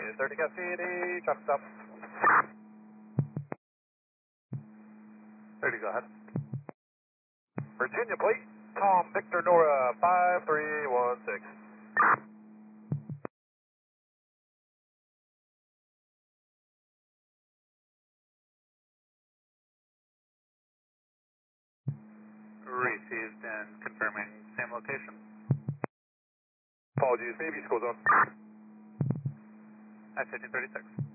30 Cassidy, traffic stop. 30, go ahead. Virginia plate, Tom Victor Nora 5316. Received and confirming same location. Apologies, maybe school zone. At 1536.